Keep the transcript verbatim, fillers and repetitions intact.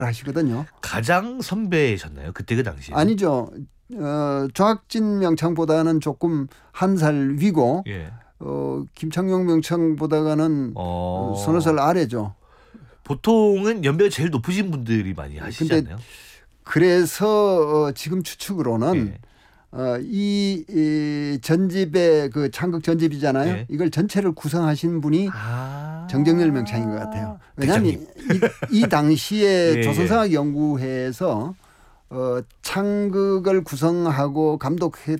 하시거든요. 가장 선배셨나요? 그때 그 당시에? 아니죠. 어, 조학진 명창보다는 조금 한 살 위고 예. 어, 김창룡 명창보다는 어... 서너 살 아래죠. 보통은 연배가 제일 높으신 분들이 많이 하시지 근데 않나요? 그래서 어, 지금 추측으로는 예. 어, 이, 이 전집의 그 창극 전집이잖아요. 예. 이걸 전체를 구성하신 분이 아... 정정렬 명창인 것 같아요. 왜냐하면 이, 이 당시에 예, 조선상학연구회에서 어, 창극을 구성하고 감독했던